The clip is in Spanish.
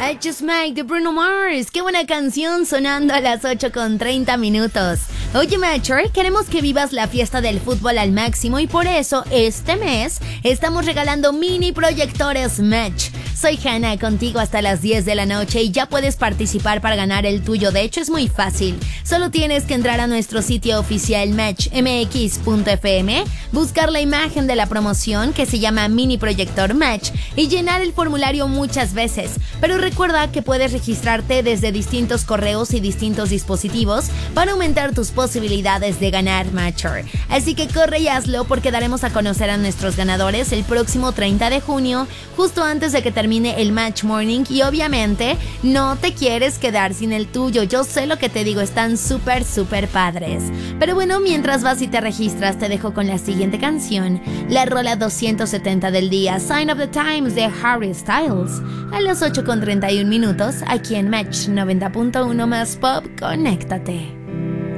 I Just Make de Bruno Mars. Qué buena canción sonando a las 8:30. Oye, Matcher, queremos que vivas la fiesta del fútbol al máximo y por eso este mes estamos regalando mini proyectores Match. Soy Hannah, contigo hasta las 10 de la noche y ya puedes participar para ganar el tuyo. De hecho, es muy fácil. Solo tienes que entrar a nuestro sitio oficial matchmx.fm, buscar la imagen de la promoción que se llama Mini Proyector Match y llenar el formulario muchas veces. Pero recuerda que puedes registrarte desde distintos correos y distintos dispositivos para aumentar tus posibilidades de ganar, Matcher. Así que corre y hazlo porque daremos a conocer a nuestros ganadores el próximo 30 de junio, justo antes de que termine el Match Morning, y obviamente no te quieres quedar sin el tuyo. Yo sé lo que te digo, están súper padres. Pero bueno, mientras vas y te registras, te dejo con la siguiente canción, la rola 270 del día, Sign of the Times de Harry Styles, a las 8:31 aquí en Match 90.1 más Pop. Conéctate.